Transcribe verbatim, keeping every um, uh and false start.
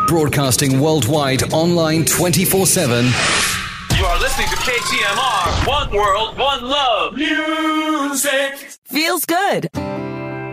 Broadcasting worldwide, online twenty-four seven. You are listening to K T M R. One world, one love. Music. Feels good.